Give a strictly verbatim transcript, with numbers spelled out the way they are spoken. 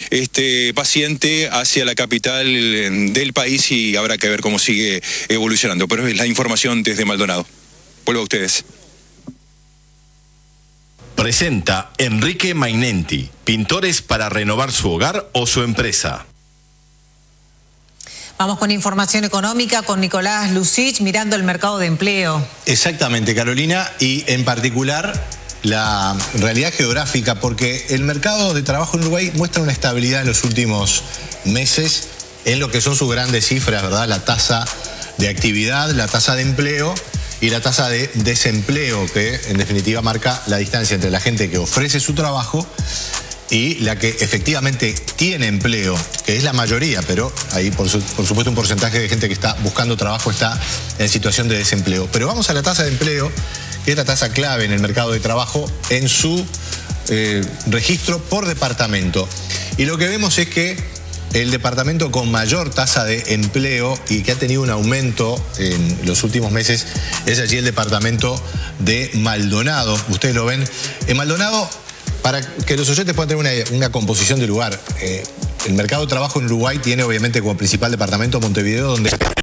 este paciente hacia la capital del país y habrá que ver cómo sigue evolucionando. Pero es la información desde Maldonado. Vuelvo a ustedes. Presenta Enrique Mainenti, pintores para renovar su hogar o su empresa. Vamos con información económica con Nicolás Lucich, mirando el mercado de empleo. Exactamente, Carolina, y en particular la realidad geográfica, porque el mercado de trabajo en Uruguay muestra una estabilidad en los últimos meses en lo que son sus grandes cifras, ¿verdad? La tasa de actividad, la tasa de empleo y la tasa de desempleo, que en definitiva marca la distancia entre la gente que ofrece su trabajo y la que efectivamente tiene empleo, que es la mayoría, pero ahí por, su, por supuesto un porcentaje de gente que está buscando trabajo está en situación de desempleo. Pero vamos a la tasa de empleo, que es la tasa clave en el mercado de trabajo en su eh, registro por departamento. Y lo que vemos es que el departamento con mayor tasa de empleo y que ha tenido un aumento en los últimos meses es allí el departamento de Maldonado. Ustedes lo ven. En Maldonado, para que los oyentes puedan tener una, una composición de lugar, eh, el mercado de trabajo en Uruguay tiene obviamente como principal departamento Montevideo, donde